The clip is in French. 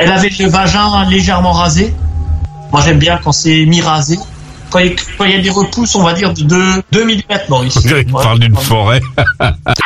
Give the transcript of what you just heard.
Elle avait le vagin légèrement rasé. Moi, j'aime bien quand c'est mi-rasé. Quand il y a des repousses, on va dire de 2 mm, Maurice. On dirait qu'il parle d'une forêt.